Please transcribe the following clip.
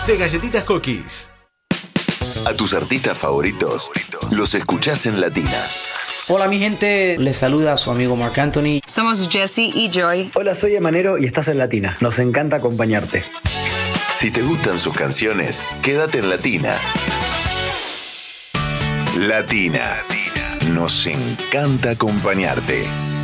de Galletitas Cookies. A tus artistas favoritos los escuchás en Latina. Hola mi gente, les saluda su amigo Marc Anthony. Somos Jessie y Joy. Hola, soy Emanero y estás en Latina. Nos encanta acompañarte. Si te gustan sus canciones, quédate en Latina. Latina. Nos encanta acompañarte.